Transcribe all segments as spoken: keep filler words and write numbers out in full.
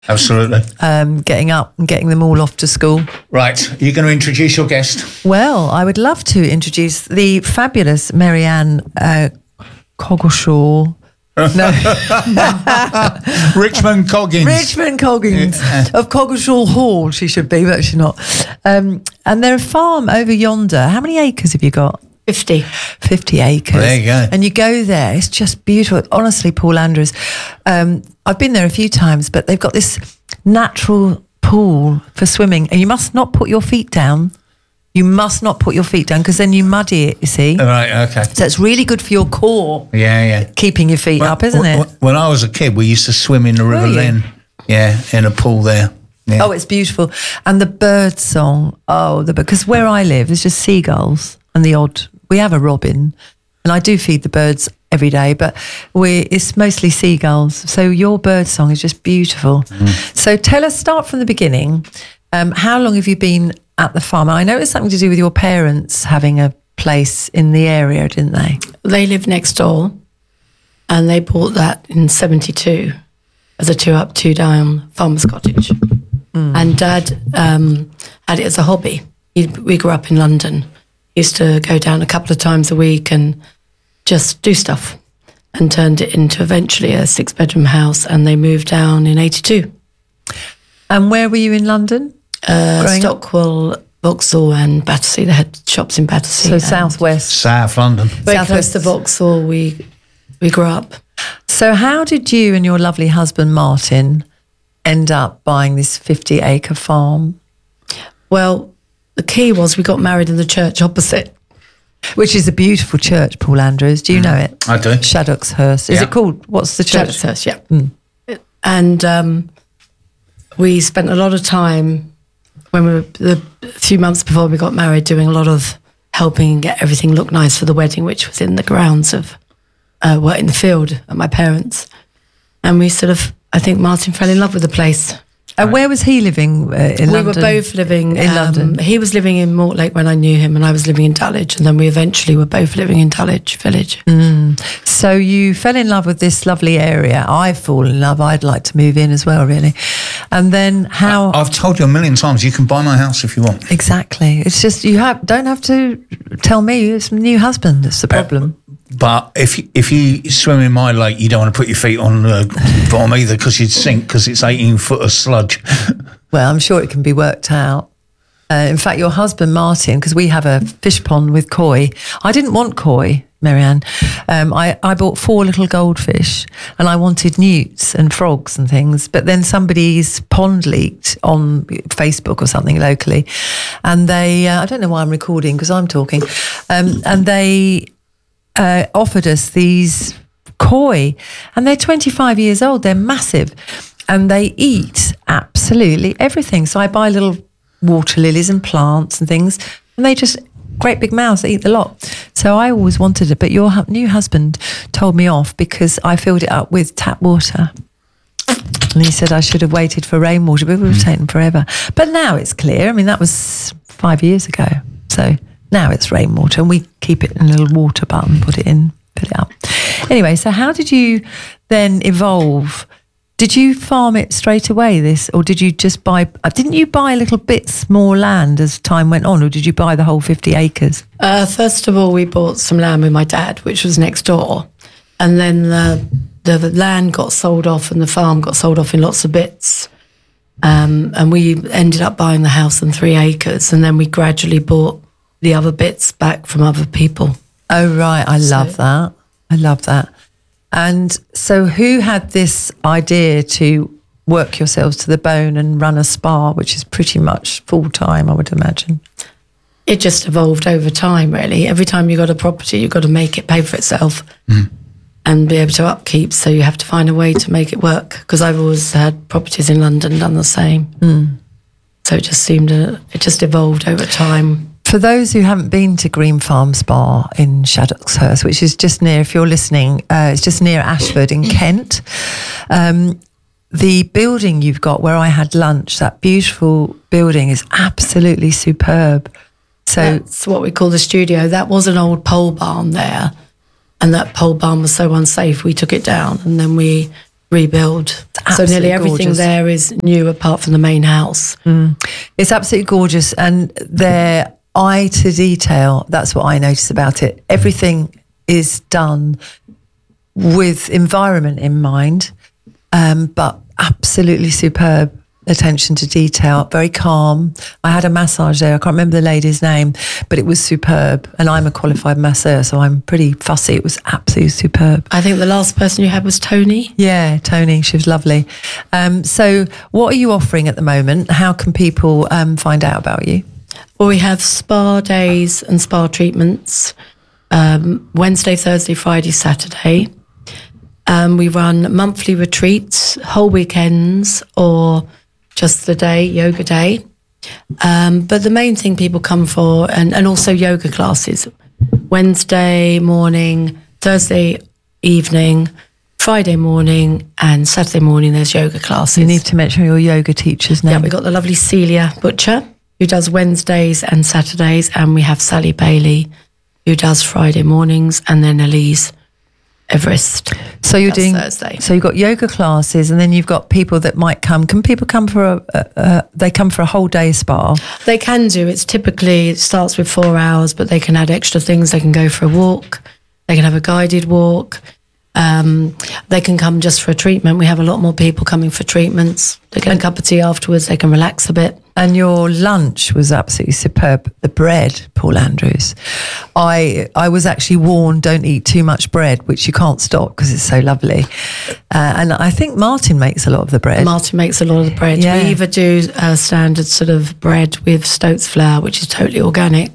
Absolutely. Um, getting up and getting them all off to school. Right. Are you going to introduce your guest? Well, I would love to introduce the fabulous Marianne uh, Coggeshall. No. Richmond Coggins. Richmond Coggins of Coggeshall Hall, she should be, but she's not. Um, and they're a farm over yonder. How many acres have you got? fifty. fifty acres. There you go. And you go there, it's just beautiful. Honestly, Paul Andrews, um, I've been there a few times, but they've got this natural pool for swimming, and you must not put your feet down. You must not put your feet down because then you muddy it, you see. Right, okay. So it's really good for your core. Yeah, yeah. Keeping your feet Well, up, isn't w- it? w- When I was a kid, we used to swim in the River you? Len. Yeah, in a pool there. Yeah. Oh, it's beautiful. And the bird song, oh, the because where I live, there's just seagulls and the odd, we have a robin, and I do feed the birds every day, but we it's mostly seagulls. So your bird song is just beautiful. Mm. So tell us, start from the beginning. Um, how long have you been at the farm? I know it's something to do with your parents having a place in the area, didn't they? They live next door, and they bought that in seventy-two as a two up, two down farmer's cottage. Mm. And Dad um, had it as a hobby. He, we grew up in London. He used to go down a couple of times a week and just do stuff, and turned it into eventually a six bedroom house, and they moved down in eighty-two. And where were you in London? Uh, Stockwell, Vauxhall and Battersea. They had shops in Battersea. So southwest. South London. Very Southwest. close to Vauxhall we, we grew up. So how did you and your lovely husband, Martin, end up buying this fifty acre farm? Well, the key was we got married in the church opposite. Which is a beautiful church, Paul Andrews. Do you know it? I do. Shaddockshurst. Is Yeah. it called? What's the church? Shaddockshurst, yeah. Mm. And um, we spent a lot of time when we were the few months before we got married doing a lot of helping get everything look nice for the wedding, which was in the grounds of, uh, well, in the field at my parents. And we sort of, I think Martin fell in love with the place. And where was he living uh, in we London? were both living in um, London. He was living in Mortlake when I knew him, and I was living in Dulwich, and then we eventually were both living in Dulwich Village. Mm. So you fell in love with this lovely area. I fall in love. I'd like to move in as well, really. And then how? I've told you a million times, you can buy my house if you want. Exactly. It's just you have don't have to tell me. It's my new husband that's the problem. Uh, but if you, if you swim in my lake, you don't want to put your feet on the bottom either, because you'd sink, because it's eighteen foot of sludge. Well, I'm sure it can be worked out. Uh, in fact, your husband, Martin, because we have a fish pond with koi. I didn't want koi, Marianne. Um, I, I bought four little goldfish and I wanted newts and frogs and things. But then somebody's pond leaked on Facebook or something locally. And they, uh, I don't know why I'm recording because I'm talking. Um, and they uh, offered us these koi, and they're twenty-five years old. They're massive. And they eat absolutely everything. So I buy little water lilies and plants and things, and they just, great big mouths, they eat the lot. So I always wanted it, but your hu- new husband told me off because I filled it up with tap water. And he said I should have waited for rainwater, but it would have taken forever. But now it's clear. I mean, that was five years ago. So now it's rainwater, and we keep it in a little water button, put it in, fill it up. Anyway, so how did you then evolve? Did you farm it straight away, this, or did you just buy, uh, didn't you buy little bits more land as time went on, or did you buy the whole fifty acres? Uh, first of all, we bought some land with my dad, which was next door. And then the, the, the land got sold off and the farm got sold off in lots of bits. Um, and we ended up buying the house and three acres. And then we gradually bought the other bits back from other people. Oh, right. I So- love that. I love that. And so who had this idea to work yourselves to the bone and run a spa, which is pretty much full time, I would imagine? It just evolved over time, really. Every time you got a property, you've got to make it pay for itself mm. and be able to upkeep. So you have to find a way to make it work. Because I've always had properties in London done the same. Mm. So it just seemed, to, it just evolved over time. For those who haven't been to Green Farm Spa in Shaddockshurst, which is just near, if you're listening, uh, it's just near Ashford in Kent. Um, the building you've got where I had lunch, that beautiful building, is absolutely superb. So that's what we call the studio. That was an old pole barn there, and that pole barn was so unsafe, we took it down, and then we rebuild. So absolutely nearly everything gorgeous. there is new apart from the main house. It's absolutely gorgeous, and their eye to detail, that's what I notice about it. Everything is done with environment in mind, um, but absolutely superb attention to detail, very calm. I had a massage there. I can't remember the lady's name, but it was superb. And I'm a qualified masseur, so I'm pretty fussy. It was absolutely superb. I think the last person you had was Tony. Yeah, Tony, she was lovely. Um, so what are you offering at the moment? How can people um, find out about you? Well, we have spa days and spa treatments, um, Wednesday, Thursday, Friday, Saturday. Um, we run monthly retreats, whole weekends, or just the day, yoga day. Um, but the main thing people come for, and, and also yoga classes, Wednesday morning, Thursday evening, Friday morning, and Saturday morning there's yoga classes. You need to mention your yoga teacher's name. Yeah, we've got the lovely Celia Butcher, who does Wednesdays and Saturdays, and we have Sally Bailey, who does Friday mornings, and then Elise Everest. So you're That's doing Thursday. So you've got yoga classes, and then you've got people that might come. Can people come for a? a, a they come for a whole day spa. They can do. It's typically, it starts with four hours, but they can add extra things. They can go for a walk. They can have a guided walk. Um, they can come just for a treatment. We have a lot more people coming for treatments. They get a cup of tea afterwards. They can relax a bit. And your lunch was absolutely superb. The bread, Paul Andrews. I I was actually warned, don't eat too much bread, which you can't stop because it's so lovely. Uh, and I think Martin makes a lot of the bread. Martin makes a lot of the bread. Yeah. We either do a standard sort of bread with Stokes flour, which is totally organic,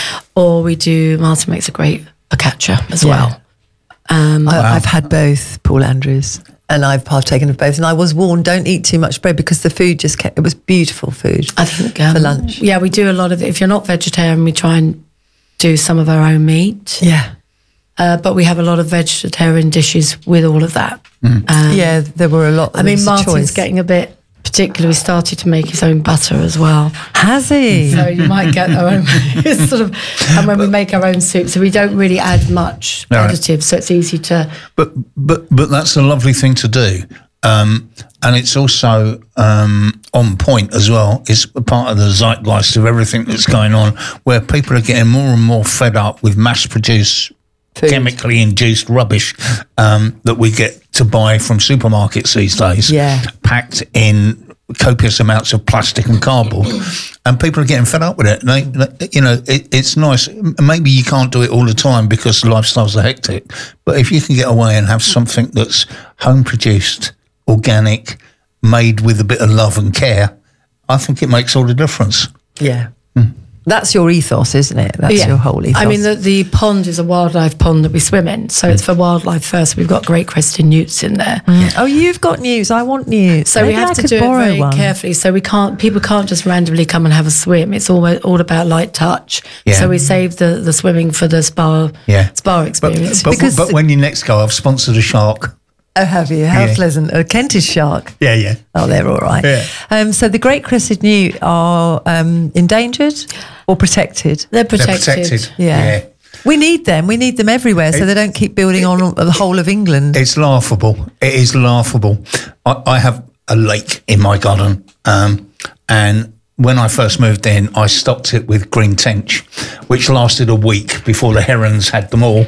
or we do, Martin makes a great focaccia as Yeah. well. Um, I, I've had both, Paul Andrews, and I've partaken of both. And I was warned, don't eat too much bread because the food just kept, it was beautiful food I think um, for lunch. Yeah, we do a lot of it. If you're not vegetarian, we try and do some of our own meat. Yeah. Uh, but we have a lot of vegetarian dishes with all of that. Um, Yeah, there were a lot. I mean, there was a Martin's choice. getting a bit particular. He started to make his own butter as well. Has he? So you might get our own it's sort of, and when we make our own soup, so we don't really add much All right. additives, so it's easy to. But but but that's a lovely thing to do, um, and it's also um, on point as well. It's a part of the zeitgeist of everything that's going on, where people are getting more and more fed up with mass-produced, Food. chemically induced rubbish um, that we get to buy from supermarkets these days, Yeah. packed in copious amounts of plastic and cardboard, and people are getting fed up with it. They, they, you know, it, it's nice. Maybe you can't do it all the time because lifestyles are hectic, but if you can get away and have something that's home produced, organic, made with a bit of love and care, I think it makes all the difference. Yeah. That's your ethos, isn't it? That's your whole ethos. I mean, the, the pond is a wildlife pond that we swim in, so it's for wildlife first. We've got great crested newts in there. Oh, you've got news. I want news. So Maybe we have I to could do it borrow very one. carefully. So we can't, people can't just randomly come and have a swim. It's all all about light touch. Yeah. So we save the, the swimming for the spa Yeah. spa But, experience. but, Because- but when you next go, I've sponsored a shark. Oh, have you? How Yeah. pleasant. A Kentish shark. Yeah, yeah. Oh, they're all right. Yeah. Um, so the great crested newt are um, endangered or protected? They're They're protected. protected. Yeah. yeah. We need them. We need them everywhere so they don't keep building on the whole of England. It's laughable. It is laughable. I, I have a lake in my garden, um, and when I first moved in, I stocked it with green tench, which lasted a week before the herons had them all.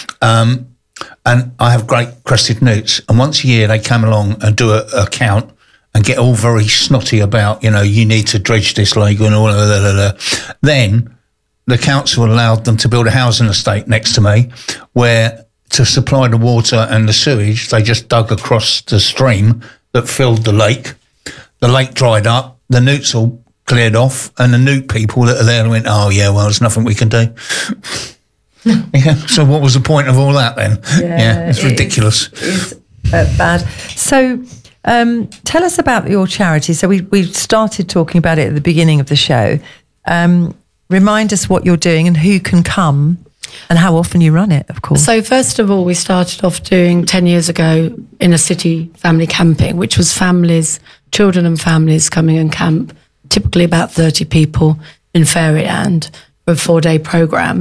Um, and I have great crested newts, and once a year they come along and do a, a count and get all very snotty about, you know, you need to dredge this lake and all of that. Then the council allowed them to build a housing estate next to me where to supply the water and the sewage, they just dug across the stream that filled the lake. The lake dried up, the newts all cleared off, and the newt people that are there went, oh, yeah, well, there's nothing we can do. Yeah, so what was the point of all that then? Yeah, it's it is- ridiculous. Is uh, bad. So um, tell us about your charity. So we, we started talking about it at the beginning of the show. Um, remind us what you're doing and who can come and how often you run it, of course. So first of all, we started off doing ten years ago inner city family camping, which was families, children and families coming and camp, typically about thirty people in Fairyland for a four day program.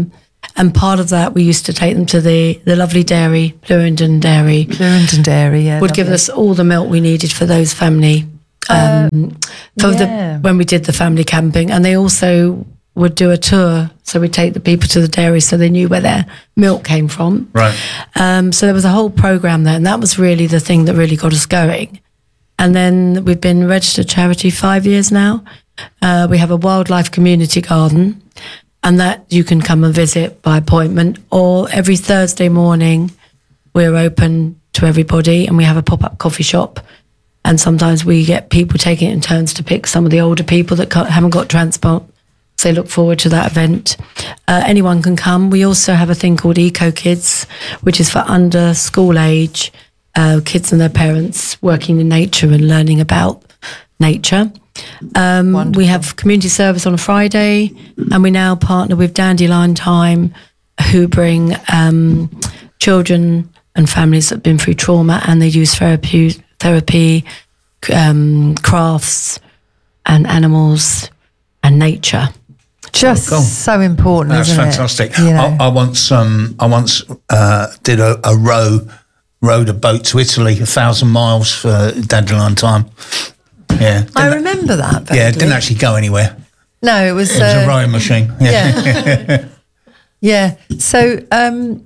And part of that, we used to take them to the, the lovely dairy, Blewington Dairy. Blewington Dairy, yeah. Would give lovely. us all the milk we needed for those family, um, for yeah. the when we did the family camping. And they also would do a tour. So we'd take the people to the dairy so they knew where their milk came from. Right. Um, so there was a whole program there. And that was really the thing that really got us going. And then we've been registered charity five years now. Uh, we have a wildlife community garden, and that you can come and visit by appointment, or every Thursday morning we're open to everybody, and we have a pop-up coffee shop, and sometimes we get people taking it in turns to pick some of the older people that can't, haven't got transport, so they look forward to that event. Uh, anyone can come. We also have a thing called Eco Kids, which is for under school age uh, kids and their parents working in nature and learning about nature. Um, we have community service on a Friday, and we now partner with Dandelion Time, who bring um, children and families that have been through trauma, and they use therapy, therapy um, crafts and animals and nature. Just Oh, cool. so important, That's isn't fantastic. it? You know? I, I once, um, I once uh, did a, a row, rowed a boat to Italy, a thousand miles for Dandelion Time. Yeah, I Didn't- remember that. yeah, it vaguely. didn't actually go anywhere. No, it was. It was uh, a rowing machine. Yeah. Yeah. Yeah. So um,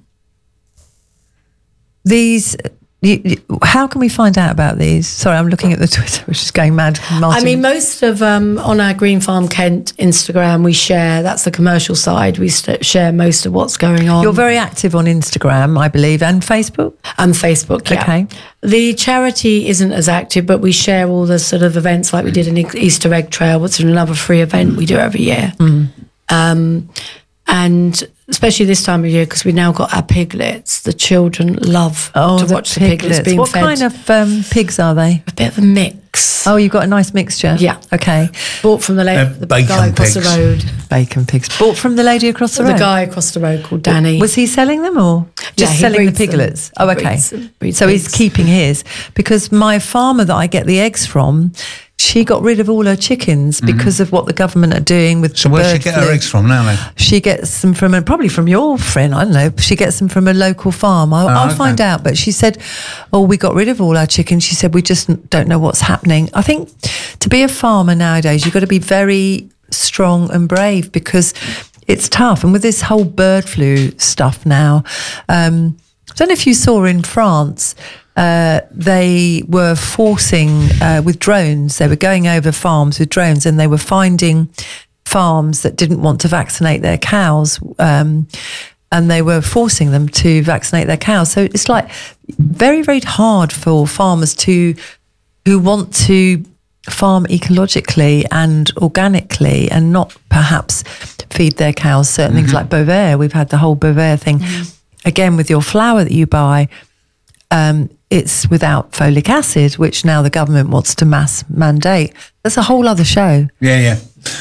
these, you, you- how can we find out about these? Sorry, I'm looking at the Twitter, which is going mad. Martin. I mean, most of um, on our Green Farm Kent Instagram, we share. That's the commercial side. We st- share most of what's going on. You're very active on Instagram, I believe, and Facebook. and Facebook. Yeah. Okay. The charity isn't as active, but we share all the sort of events, like we did an Easter egg trail, which is another free event we do every year. Mm. Um, and especially this time of year, because we've now got our piglets. The children love to Oh, the watch the piglets being What fed. kind of um, pigs are they? A bit of a mix. Oh, you've got a nice mixture. Yeah. Okay. Bought from the, la- They're the bacon guy across pigs. the road. Bacon pigs. Bought from the lady across the The road. guy across the road called Danny. Was he selling them or just Yeah, he selling the breeds them. piglets? He Oh, okay. breeds them- breeds So he's pigs. keeping his, because my farmer that I get the eggs from, she got rid of all her chickens because of what the government are doing with So where'd she bird get flu. her eggs from now then? She gets them from a, probably from your friend. I don't know. She gets them from a local farm. I'll, Oh, I'll okay. find out. But she said, "Oh, we got rid of all our chickens." She said, "We just don't know what's happening." I think to be a farmer nowadays, you've got to be very strong and brave, because it's tough. And with this whole bird flu stuff now, um, I don't know if you saw in France. Uh, they were forcing uh, with drones. They were going over farms with drones, and they were finding farms that didn't want to vaccinate their cows, um, and they were forcing them to vaccinate their cows. So it's like very, very hard for farmers to who want to farm ecologically and organically, and not perhaps feed their cows certain things like Bovaer. We've had the whole Bovaer thing. Again, with your flour that you buy, um, it's without folic acid, which now the government wants to mass mandate. That's a whole other show, Yeah, yeah.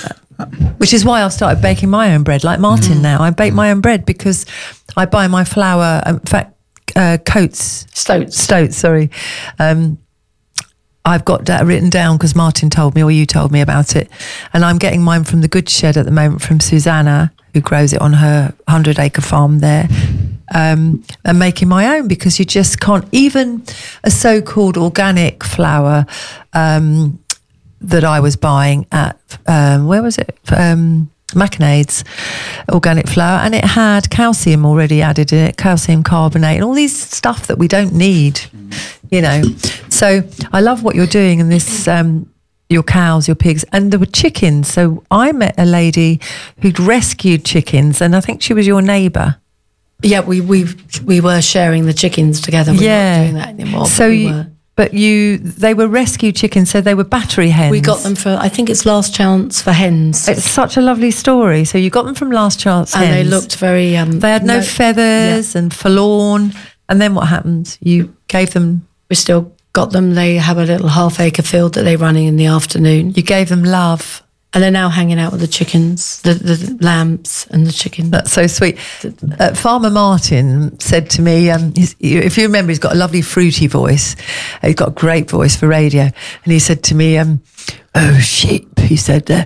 which is why I've started baking my own bread, like Martin now. I bake my own bread because I buy my flour, in fact, uh, Coates, Stoats. Stoats, sorry. Um, I've got that written down because Martin told me, or you told me about it. And I'm getting mine from the Good Shed at the moment from Susanna, who grows it on her hundred acre farm there. Um, and making my own, because you just can't, even a so-called organic flour um, that I was buying at, um, where was it? Um, Macanade's organic flour, and it had calcium already added in it, calcium carbonate, and all these stuff that we don't need, you know. So I love what you're doing in this, um, your cows, your pigs, and there were chickens. So I met a lady who'd rescued chickens, and I think she was your neighbour. Yeah, we we we were sharing the chickens together. We're Yeah. not doing that anymore. So but we you, were. but you, they were rescue chickens, so they were battery hens. We got them for, I think it's Last Chance for Hens. It's such a lovely story. So you got them from Last Chance and Hens. they looked very... Um, They had no, feathers and forlorn. And then what happened? You gave them, We still got them. They have a little half acre field that they're running in the afternoon. you gave them love. And they're now hanging out with the chickens, the, the lambs and the chickens. That's so sweet. Uh, Farmer Martin said to me, um, he's, if you remember, he's got a lovely fruity voice. Uh, He's got a great voice for radio. And he said to me, um, "Oh, sheep," he said, uh,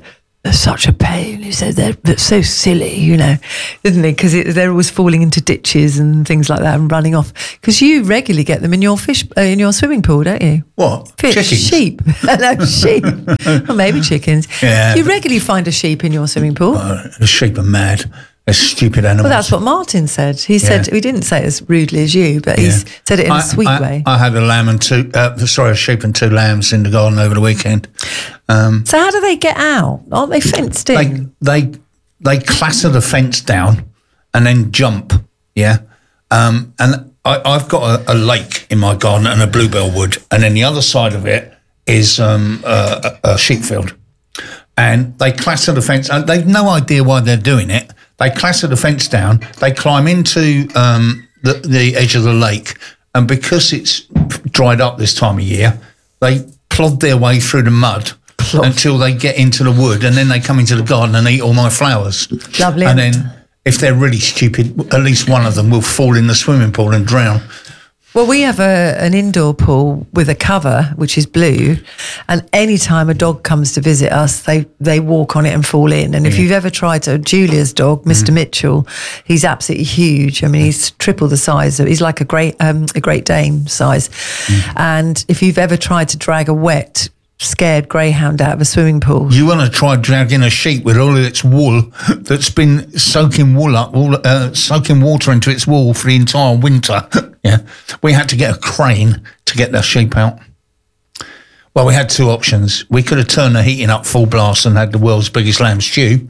they're such a pain. He said they're, they're so silly, you know, isn't he? Because they're always falling into ditches and things like that and running off. Because you regularly get them in your fish uh, in your swimming pool, don't you? What? Fish, Chickens? sheep, no sheep, or maybe chickens. Yeah. You regularly find a sheep in your swimming pool. Uh, the sheep are mad. They're stupid animals. Well, that's what Martin said. He said, Yeah. he didn't say it as rudely as you, but he Yeah. said it in I, a sweet I, way. I had a lamb and two, uh, sorry, a sheep and two lambs in the garden over the weekend. Um, So how do they get out? Aren't they fenced they in? they they clatter the fence down and then jump. Yeah, um, and I, I've got a, a lake in my garden and a bluebell wood, and then the other side of it is um, a, a sheep field. And they clatter the fence, and they've no idea why they're doing it. They clatter the fence down, they climb into um, the, the edge of the lake, and because it's dried up this time of year, they plod their way through the mud Plod. until they get into the wood, and then they come into the garden and eat all my flowers. Lovely. And then, if they're really stupid, at least one of them will fall in the swimming pool and drown. Well, we have a, an indoor pool with a cover, which is blue, and any time a dog comes to visit us, they, they walk on it and fall in. And if Yeah. you've ever tried to, Julia's dog, Mister Mitchell, he's absolutely huge. I mean, he's triple the size. He's like a great um, a Great Dane size. And if you've ever tried to drag a wet, scared greyhound out of a swimming pool, You want to try dragging a sheep with all of its wool that's been soaking wool up, all, uh, soaking water into its wool for the entire winter. Yeah, we had to get a crane to get the sheep out. Well, we had two options. We could have turned the heating up full blast and had the world's biggest lamb stew.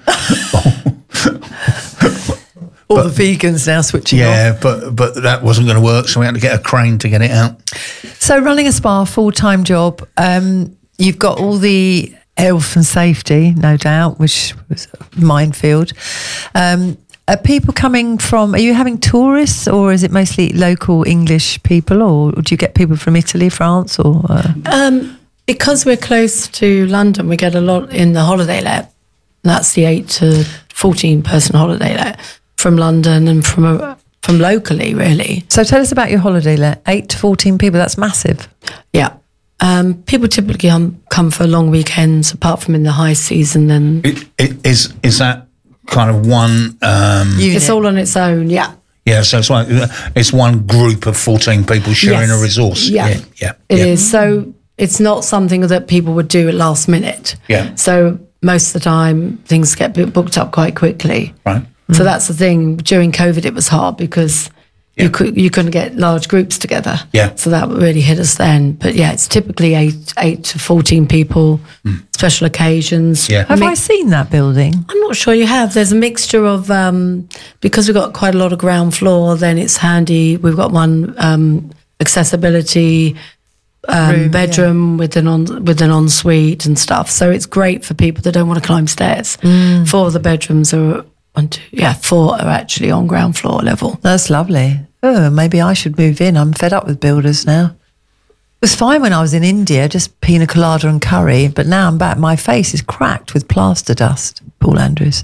all the vegans now switching off. Yeah, but but that wasn't going to work, so we had to get a crane to get it out. So running a spa, full-time job, um, you've got all the health and safety, no doubt, which was a minefield. Um, are people coming from, are you having tourists or is it mostly local English people, or do you get people from Italy, France, or? Uh? Um, because we're close to London, we get a lot in the holiday let. That's the eight to fourteen person holiday let from London and from a, from locally, really. So tell us about your holiday let. eight to fourteen people, that's massive. Yeah. Um, people typically um, come for long weekends, apart from in the high season. Then It, it, is is that kind of one? Um, Unit. it's all on its own. Yeah. yeah, so it's like it's one group of fourteen people sharing Yes. a resource. Yeah. yeah, yeah. It yeah. is. So it's not something that people would do at last minute. Yeah. So most of the time, things get bu- booked up quite quickly. Right. So that's the thing. During COVID, it was hard because Yeah. you could you couldn't get large groups together. Yeah. So that really hit us then. But yeah, it's typically eight eight to fourteen people, special occasions. Yeah. Have Mi- I seen that building? I'm not sure you have. There's a mixture of um, because we've got quite a lot of ground floor. Then it's handy. We've got one um, accessibility um, Room, bedroom with an on with an ensuite and stuff. So it's great for people that don't want to climb stairs. Four of the bedrooms are one, two, yeah, four are actually on ground floor level. That's lovely. Oh, maybe I should move in. I'm fed up with builders now. It was fine when I was in India, just pina colada and curry, but now I'm back. My face is cracked with plaster dust, Paul Andrews.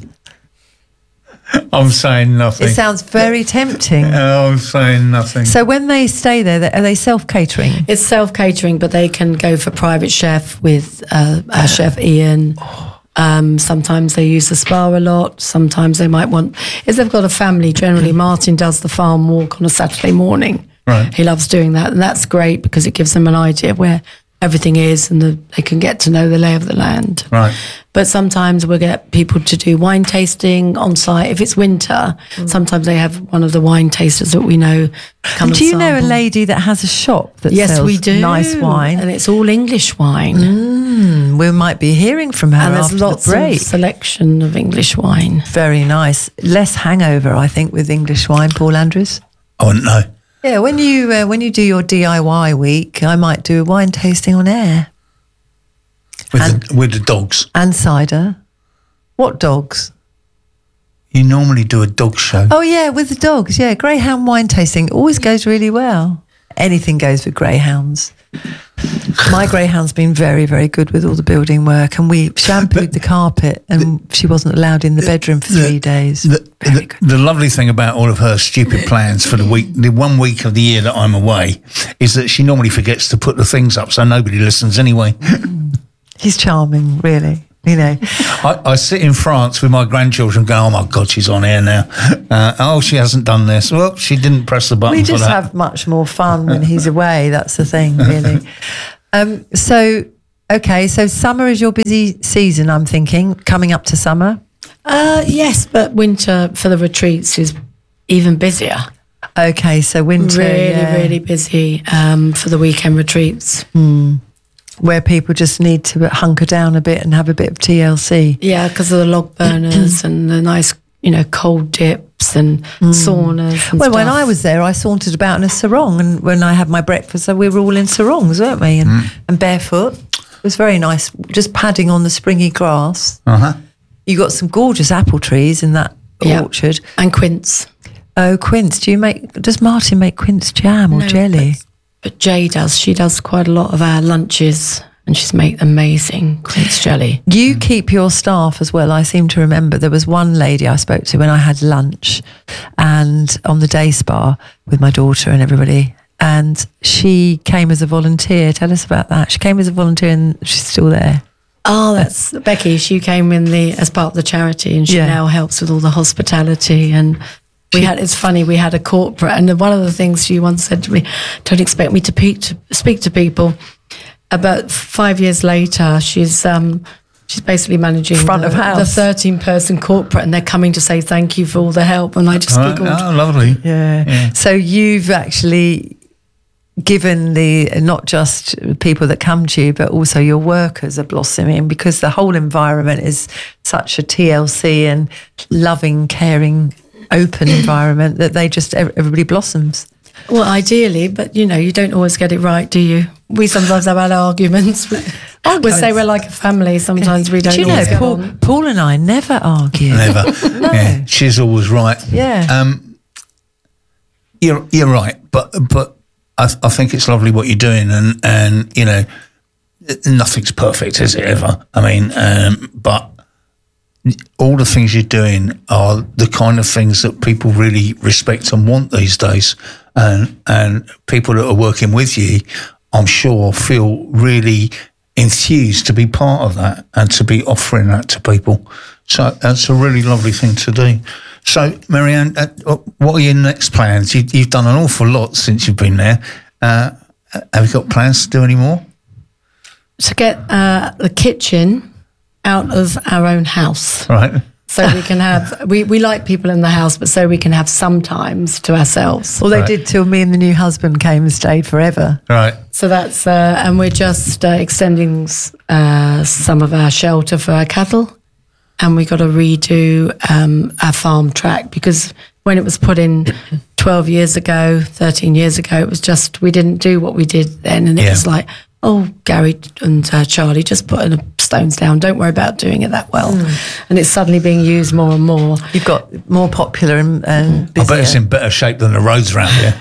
I'm saying nothing. It sounds very tempting. I'm saying nothing. So when they stay there, are they self-catering? It's self catering, but they can go for private chef with uh, our chef Ian. Um, sometimes they use the spa a lot. Sometimes they might want, if they've got a family, generally Martin does the farm walk on a Saturday morning. Right. He loves doing that. And that's great because it gives them an idea of where everything is and the, they can get to know the lay of the land. Right. But sometimes we'll get people to do wine tasting on site. If it's winter, sometimes they have one of the wine tasters that we know come and Do you know a sample. lady that has a shop that Yes, sells we do. nice wine? And it's all English wine. Mm, we might be hearing from her And there's after lots the break. of selection of English wine. Very nice. Less hangover, I think, with English wine, Paul Andrews. I wouldn't know. Yeah, when you uh, when you do your D I Y week, I might do a wine tasting on air With And- the, with the dogs. and cider. What dogs? You normally do a dog show. Oh yeah, with the dogs. Yeah, greyhound wine tasting always goes really well. Anything goes with greyhounds. My greyhound's been very, very good with all the building work, and we shampooed the carpet, and she wasn't allowed in the bedroom for three days. The, Very the, good. the lovely thing about all of her stupid plans for the week, the one week of the year that I'm away, is that she normally forgets to put the things up, so nobody listens anyway. He's charming, really. You know, I, I sit in France with my grandchildren and go, oh my God, she's on air now. Uh, oh, she hasn't done this. Well, she didn't press the button we for just that. have much more fun when he's away. That's the thing, really. Um, so, okay, so summer is your busy season, I'm thinking, coming up to summer. Uh, yes, but winter for the retreats is even busier. Okay, so winter. Really, yeah. really busy um, for the weekend retreats. Where people just need to hunker down a bit and have a bit of T L C. Yeah, because of the log burners and the nice, you know, cold dips and saunas. And Well, when stuff. I was there, I sauntered about in a sarong, and when I had my breakfast, so we were all in sarongs, weren't we? And, and barefoot. It was very nice, just padding on the springy grass. Uh-huh. You got some gorgeous apple trees in that Yeah. orchard. and quince. Oh, quince. Do you make? Does Martin make quince jam or No, jelly? But Jay does. She does quite a lot of our lunches, and she's made amazing quince jelly. You keep your staff as well. I seem to remember there was one lady I spoke to when I had lunch, and on the day spa with my daughter and everybody. And she came as a volunteer. Tell us about that. She came as a volunteer, and she's still there. Oh, that's Becky. She came in the as part of the charity, and she Yeah. now helps with all the hospitality. And we had it's funny. We had a corporate, and one of the things she once said to me, "Don't expect me to, pe- to speak to people." About five years later, she's um, she's basically managing Front the, of house. the thirteen person corporate, and they're coming to say thank you for all the help. And I just Right. giggled. Oh, lovely. Yeah. So you've actually given the not just people that come to you, but also your workers are blossoming, because the whole environment is such a T L C and loving, caring, open environment that they just everybody blossoms. Well, ideally, but you know, you don't always get it right, do you? We sometimes have had arguments. We we say we're like a family. Sometimes we don't Do you know, always get Paul, on. Paul and I never argue. Never. Yeah, she's always right. Yeah. Um, you're you're right, but but I, I think it's lovely what you're doing, and and you know, nothing's perfect, is it ever? I mean, um, but all the things you're doing are the kind of things that people really respect and want these days, and and people that are working with you, I'm sure, feel really enthused to be part of that and to be offering that to people. So that's a really lovely thing to do. So, Marianne, uh, what are your next plans? You, you've done an awful lot since you've been there. Uh, have you got plans to do any more? To get uh, the kitchen out of our own house. Right. So we can have, we, we like people in the house, but so we can have some times to ourselves. Well, they Right. did till me and the new husband came and stayed forever. Right. So that's, uh, and we're just uh, extending uh, some of our shelter for our cattle. And we got to redo um, our farm track, because when it was put in twelve years ago, thirteen years ago, it was just, we didn't do what we did then. And it Yeah. was like, oh, Gary and uh, Charlie, just putting the stones down. Don't worry about doing it that well. And it's suddenly being used more and more. You've got more popular and, and I bet it's busier. in better shape than the roads around here.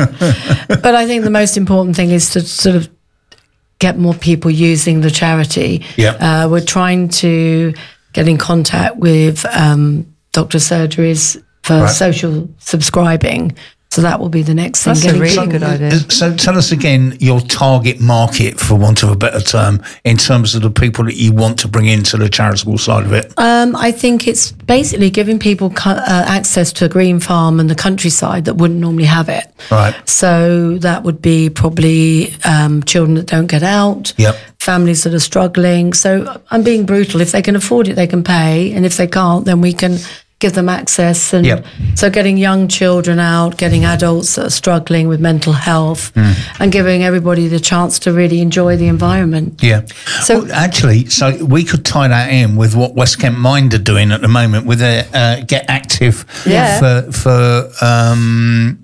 But I think the most important thing is to sort of get more people using the charity. Yeah. Uh, we're trying to get in contact with um, doctor surgeries for Right. social subscribing. So that will be the next thing. That's a Getting really people- good idea. So tell us again your target market, for want of a better term, in terms of the people that you want to bring into the charitable side of it. Um, I think it's basically giving people cu- uh, access to a green farm and the countryside that wouldn't normally have it. Right. So that would be probably um, children that don't get out, Yep. families that are struggling. So I'm being brutal. If they can afford it, they can pay. And if they can't, then we can give them access. And Yep. so getting young children out, getting adults that are struggling with mental health, and giving everybody the chance to really enjoy the environment. Yeah. So- So actually, so we could tie that in with what West Kent Mind are doing at the moment with their uh, Get Active Yeah. for for um,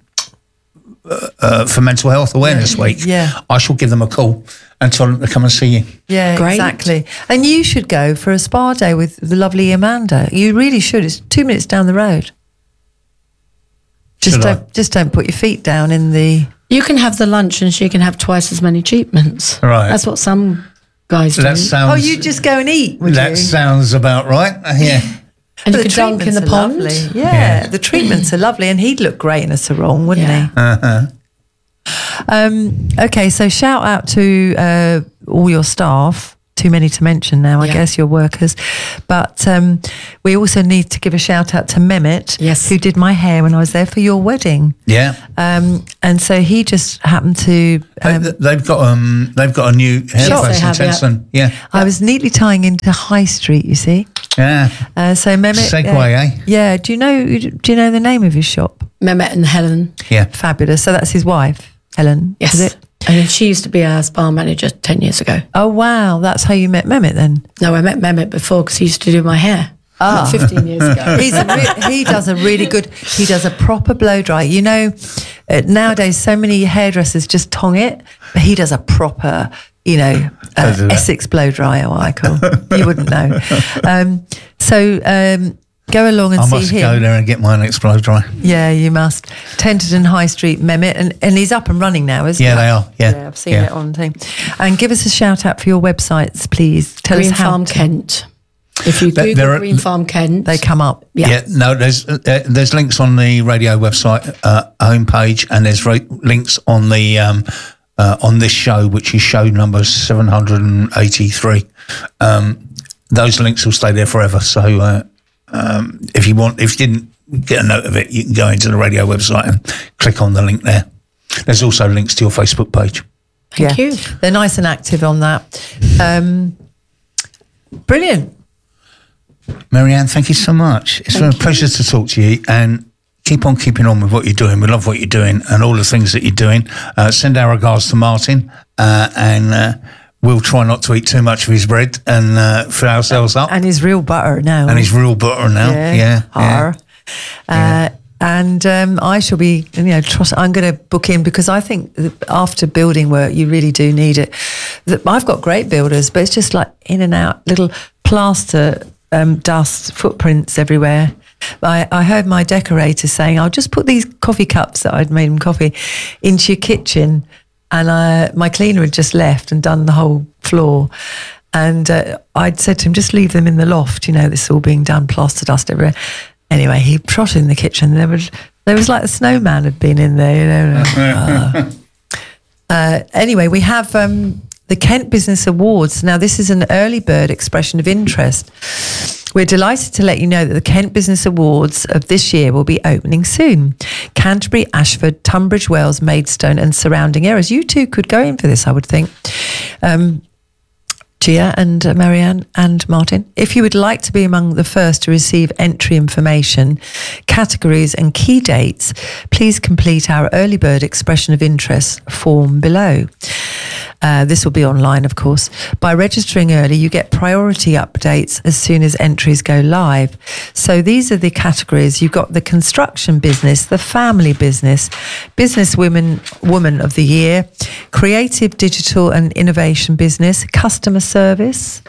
uh, uh, for Mental Health Awareness Week. Yeah. I shall give them a call and tell them to come and see you. Yeah, Great. exactly. And you should go for a spa day with the lovely Amanda. You really should. It's two minutes down the road. Just Should I? don't, just don't put your feet down in the. You can have the lunch and she can have twice as many treatments. Right. That's what some guys do. That sounds. Oh, you just go and eat, would that you? sounds about right. Uh, Yeah. and The you could dunk in treatments the are pond. lovely. Yeah, Yeah. the treatments are lovely, and he'd look great in a sarong, wouldn't Yeah. he? Uh-huh. Um, okay, so shout out to uh, all your staff too many to mention now, I Yeah. guess, your workers. But um, we also need to give a shout out to Mehmet, Yes. who did my hair when I was there for your wedding. Yeah. Um, and so he just happened to. Um, They- they've got um they've got a new hair Yes, place they in have, yeah. Tenson. Yeah. I was neatly tying into High Street, you see. Yeah. Uh, so Mehmet. Segue, uh, eh? Yeah. Do you know? Do you know the name of his shop? Mehmet and Helen. Yeah. Fabulous. So that's his wife, Helen. Yes. Is it? And she used to be our spa manager ten years ago. Oh wow, that's how you met Mehmet then. No, I met Mehmet before because he used to do my hair. Ah. fifteen years ago. He's a re- he does a really good. He does a proper blow dry. You know, uh, nowadays so many hairdressers just tong it, but he does a proper, you know, uh, do that. Essex blow dryer. What I call. You wouldn't know. Um, so um, go along and I see must him. go there and get my next blow dry. Yeah, you must. Tenterden High Street, Mehmet, and, and he's up and running now, isn't Yeah, he? they are. Yeah. Yeah, I've seen Yeah. it on thing. And give us a shout out for your websites, please. Tell Green us how Farm Kent. If you But Google there are- Green Farm Kent, they come up. Yeah. Yeah, no, there's uh, there's links on the radio website uh, homepage, and there's ra- links on the um, uh, on this show, which is show number seven hundred eighty-three. Um, those links will stay there forever. So uh, um, if you want, if you didn't get a note of it, you can go into the radio website and click on the link there. There's also links to your Facebook page. Thank you. They're nice and active on that. Um, brilliant. Marianne, thank you so much. It's been a pleasure to talk to you, and keep on keeping on with what you're doing. We love what you're doing and all the things that you're doing. Uh, send our regards to Martin, uh, and uh, we'll try not to eat too much of his bread and uh, fill ourselves up. And his real butter now. And his real butter now. Yeah. yeah, Har. Uh, And um, I shall be, you know, trust, I'm going to book in because I think that after building work, you really do need it. The- I've got great builders, but it's just like in and out, little plaster um, dust footprints everywhere. I, I heard my decorator saying, I'll just put these coffee cups that I'd made him coffee into your kitchen. And I, my cleaner had just left and done the whole floor. And uh, I'd said to him, just leave them in the loft, you know, this is all being done, plaster dust everywhere. Anyway, he trotted in the kitchen. There was, there was like the snowman had been in there, you know. uh, uh, anyway, we have um, the Kent Business Awards. Now, this is an early bird expression of interest. We're delighted to let you know that the Kent Business Awards of this year will be opening soon. Canterbury, Ashford, Tunbridge Wells, Maidstone and surrounding areas. You two could go in for this, I would think. Um, Gia and uh, Marianne and Martin, if you would like to be among the first to receive entry information, categories and key dates, please complete our early bird expression of interest form below. Uh, this will be online, of course. By registering early, you get priority updates as soon as entries go live. So these are the categories. You've got the construction business, the family business, business women, woman of the year, creative, digital and innovation business, customer service,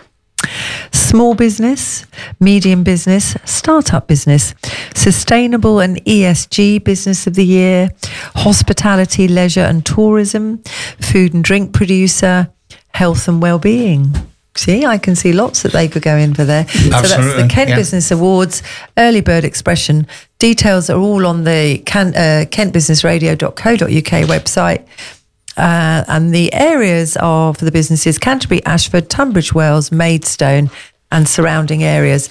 small business, medium business, startup business, sustainable and E S G business of the year, hospitality, leisure and tourism, food and drink producer, health and well-being. See, I can see lots that they could go in for there. So that's Absolutely, the Kent yeah. Business Awards, early bird expression. Details are all on the Can, uh, kent business radio dot co dot uk website. Uh, and the areas are for the businesses Canterbury, Ashford, Tunbridge Wells, Maidstone and surrounding areas.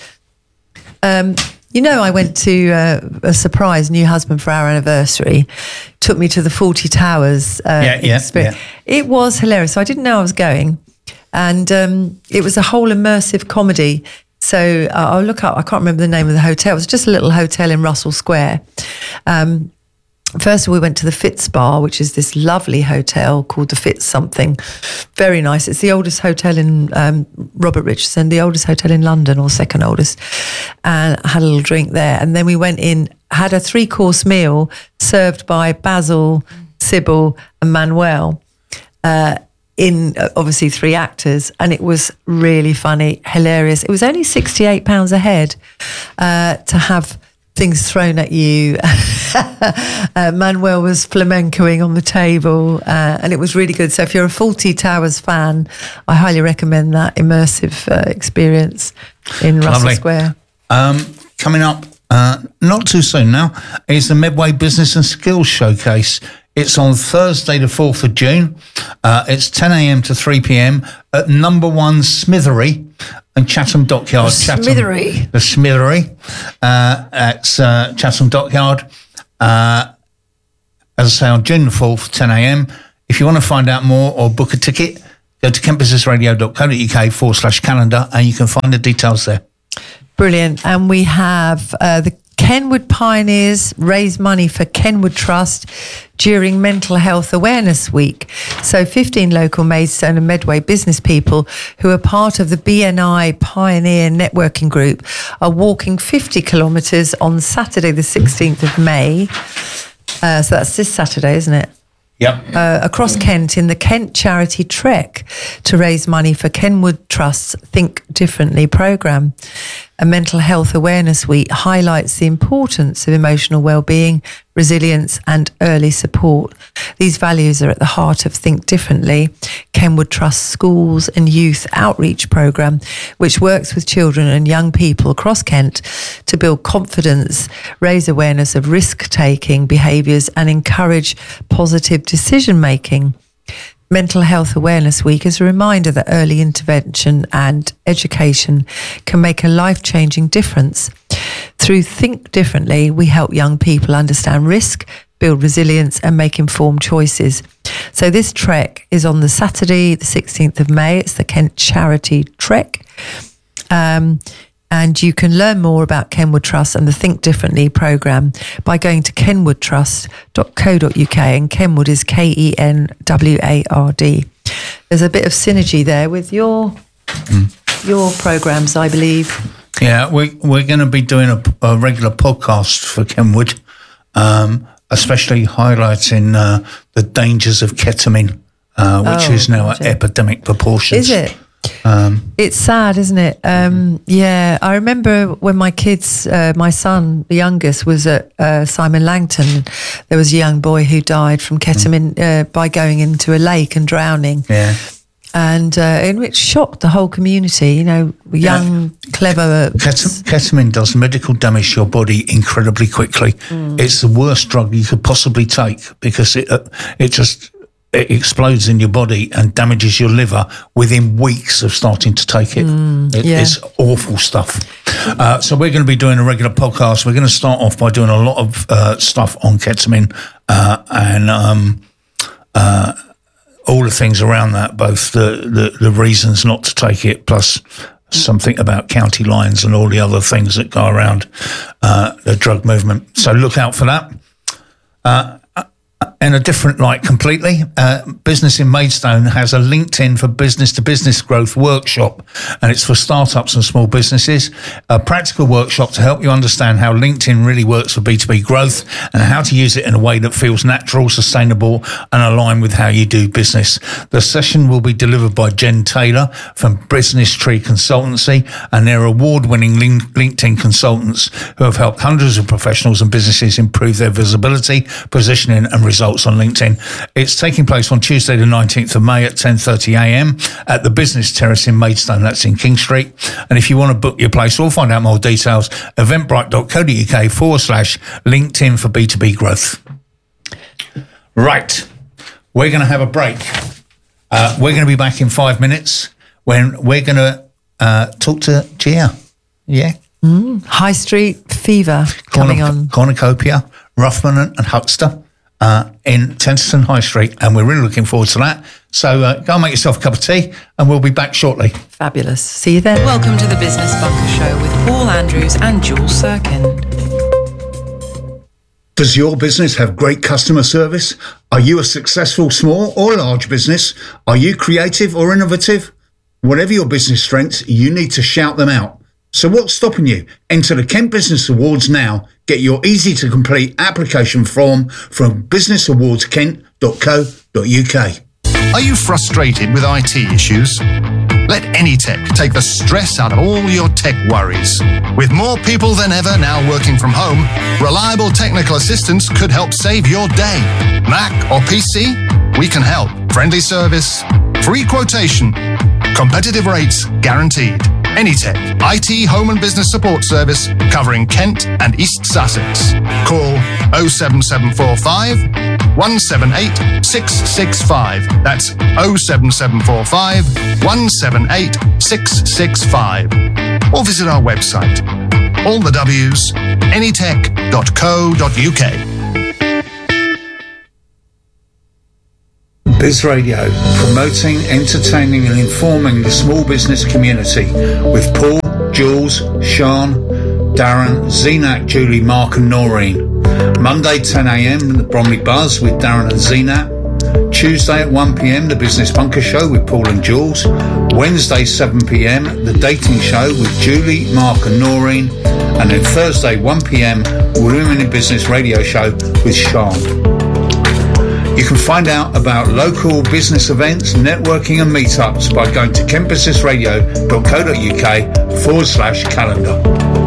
Um, you know, I went to uh, a surprise new husband for our anniversary, took me to the Forty Towers. Uh, Yeah, yeah, experience. yeah. It was hilarious. So I didn't know I was going. And um, it was a whole immersive comedy. So uh, I'll look up, I can't remember the name of the hotel. It was just a little hotel in Russell Square. Um, First of all, we went to the Fitz Bar, which is this lovely hotel called the Fitz something. Very nice. It's the oldest hotel in um, Robert Richardson, the oldest hotel in London, or second oldest. And I had a little drink there. And then we went in, had a three-course meal served by Basil, Sybil and Manuel. Uh, in uh, obviously three actors, and it was really funny, hilarious. It was only sixty-eight pounds a head uh, to have things thrown at you. uh, Manuel was flamencoing on the table, uh, and it was really good. So if you're a Fawlty Towers fan, I highly recommend that immersive uh, experience in Russell Lovely. Square. Um, coming up, uh, not too soon now, is the Medway Business and Skills Showcase. It's on Thursday, the fourth of June. Uh, it's ten a.m. to three p.m. at number one Smithery and Chatham Dockyard. Chatham, Smithery. The Smithery uh, at uh, Chatham Dockyard. Uh, as I say, on June the fourth, ten a.m. If you want to find out more or book a ticket, go to kentbusinessradio.co.uk forward slash calendar and you can find the details there. Brilliant. And we have uh, the Kenwood Pioneers raise money for Kenwood Trust during Mental Health Awareness Week. So fifteen local Maidstone and Medway business people who are part of the B N I Pioneer Networking Group are walking fifty kilometres on Saturday the sixteenth of May. Uh, so that's this Saturday, isn't it? Yep. Uh, across Kent in the Kent Charity Trek to raise money for Kenwood Trust's Think Differently programme. A Mental Health Awareness Week highlights the importance of emotional well-being, resilience and early support. These values are at the heart of Think Differently, Kenwood Trust Schools and Youth Outreach programme, which works with children and young people across Kent to build confidence, raise awareness of risk-taking behaviours and encourage positive decision-making. Mental Health Awareness Week is a reminder that early intervention and education can make a life-changing difference. Through Think Differently, we help young people understand risk, build resilience and make informed choices. So this trek is on the Saturday, the sixteenth of May. It's the Kent Charity Trek. Um, and you can learn more about Kenwood Trust and the Think Differently programme by going to kenwood trust dot co dot uk, and Kenwood is K E N W A R D. There's a bit of synergy there with your mm. your programmes, I believe. Yeah, we, we're going to be doing a, a regular podcast for Kenwood, um, especially highlighting uh, the dangers of ketamine, uh, which oh, is now gotcha. at epidemic proportions. Is it? Um, it's sad, isn't it? Um, yeah, I remember when my kids, uh, my son, the youngest, was at uh, Simon Langton. There was a young boy who died from ketamine uh, by going into a lake and drowning. Yeah. And uh, and it shocked the whole community, you know, young, yeah. clever. Ketam- ketamine does medical damage to your body incredibly quickly. Mm. It's the worst drug you could possibly take because it uh, it just it explodes in your body and damages your liver within weeks of starting to take it. Mm, it yeah. It's awful stuff. Uh, so we're going to be doing a regular podcast. We're going to start off by doing a lot of uh, stuff on ketamine uh, and um, uh, all the things around that, both the, the, the reasons not to take it, plus something about county lines and all the other things that go around uh, the drug movement. So look out for that. Uh, in a different light completely, uh, Business in Maidstone has a LinkedIn for business-to-business growth workshop, and it's for startups and small businesses, a practical workshop to help you understand how LinkedIn really works for B two B growth and how to use it in a way that feels natural, sustainable, and aligned with how you do business. The session will be delivered by Jen Taylor from Business Tree Consultancy, and they're award-winning LinkedIn consultants who have helped hundreds of professionals and businesses improve their visibility, positioning, and results on LinkedIn. It's taking place on Tuesday the nineteenth of May at ten thirty a.m. at the Business Terrace in Maidstone. That's in King Street. And if you want to book your place or find out more details, eventbrite dot co dot uk forward slash LinkedIn for B two B growth. Right. We're going to have a break. Uh, we're going to be back in five minutes when we're going to uh, talk to Gia. Yeah. Mm, High Street Fever coming Cornuc- on. Cornucopia, Ruffman and, and Huxter. Uh, in Tenterton High Street, and we're really looking forward to that. So uh, go and make yourself a cup of tea, and we'll be back shortly. Fabulous. See you then. Welcome to the Business Bunker Show with Paul Andrews and Jules Sirkin. Does your business have great customer service? Are you a successful small or large business? Are you creative or innovative? Whatever your business strengths, you need to shout them out. So what's stopping you? Enter the Kent Business Awards now. Get your easy-to-complete application form from business awards kent dot co dot uk. Are you frustrated with I T issues? Let Anytech take the stress out of all your tech worries. With more people than ever now working from home, reliable technical assistance could help save your day. Mac or P C? We can help. Friendly service, free quotation, competitive rates guaranteed. Anytech, I T home and business support service covering Kent and East Sussex. Call oh seven seven four five, one seven eight, six six five. That's oh seven seven four five, one seven eight, six six five. Or visit our website, all the W's, anytech dot co dot uk. Biz Radio, promoting, entertaining and informing the small business community with Paul, Jules, Sean, Darren, Zenat, Julie, Mark and Noreen. Monday ten a.m. the Bromley Buzz with Darren and Zenat. Tuesday at one p.m. the Business Bunker Show with Paul and Jules. Wednesday seven p.m. the Dating Show with Julie, Mark and Noreen. And then Thursday one p.m. Women in Business Radio Show with Sean. You can find out about local business events, networking and meetups by going to kent business radio dot co dot uk forward slash calendar.